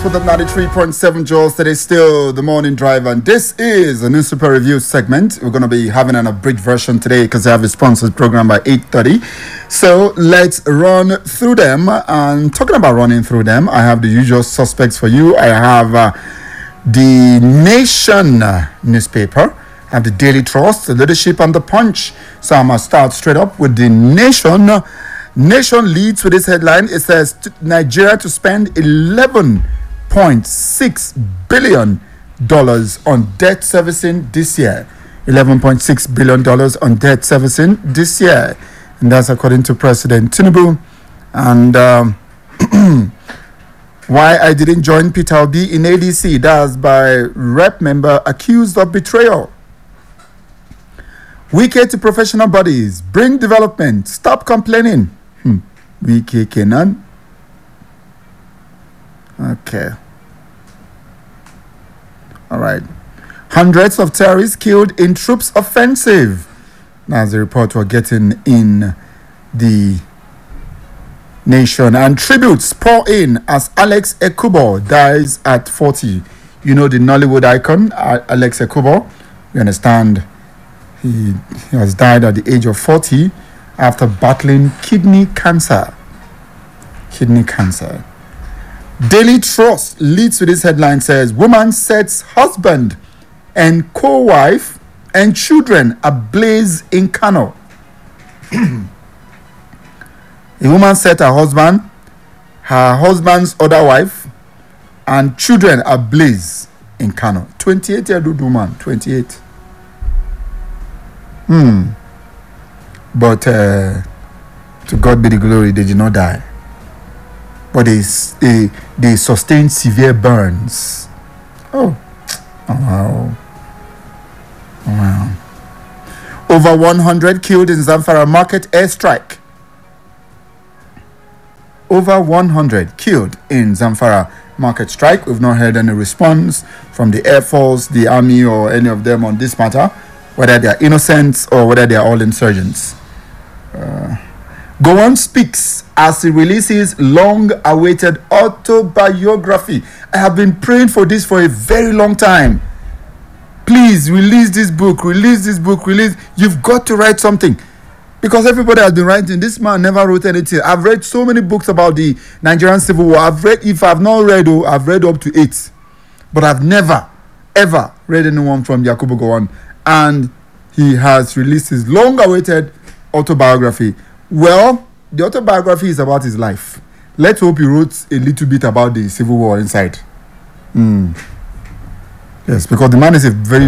with the 93.7 Joules. Today still the morning drive, and this is a newspaper review segment. We're going to be having an abridged version today because I have a sponsored program by 8:30. So let's run through them. And talking about running through them, I have the usual suspects for you. I have the Nation newspaper. I have the Daily Trust, the Leadership, and the Punch. So I'm going to start straight up with the Nation. Nation leads with this headline. It says Nigeria to spend $11.6 billion on debt servicing this year. $11.6 billion on debt servicing this year. And that's according to President Tinubu. And why I didn't join Peter Obi in ADC. That's by rep member accused of betrayal. Wike to professional bodies. Bring development. Stop complaining. Wike Kenan. Okay. All right. Hundreds of terrorists killed in troops offensive. That's the report we're getting in the Nation. And tributes pour in as Alex Ekubo dies at 40. You know the Nollywood icon, Alex Ekubo. We understand he has died at the age of 40 after battling kidney cancer. Daily Trust leads with this headline, says woman sets husband and co-wife and children ablaze in Kano. A woman set her husband's other wife, and children ablaze in Kano. 28-year-old woman, 28. But to God be the glory, they did not die. But they sustained severe burns. Oh wow. Over 100 killed in Zamfara market airstrike. Over 100 killed in Zamfara market strike. We've not heard any response from the Air Force, the Army, or any of them on this matter, whether they are innocents or whether they are all insurgents. Gowon speaks as he releases long-awaited autobiography. I have been praying for this for a very long time. Please release this book. You've got to write something. Because everybody has been writing. This man never wrote anything. I've read so many books about the Nigerian Civil War. I've read up to 8. But I've never, ever read anyone from Yakubu Gowon. And he has released his long-awaited autobiography. Well, the autobiography is about his life. Let's hope he wrote a little bit about the Civil War inside. Yes, because the man is a very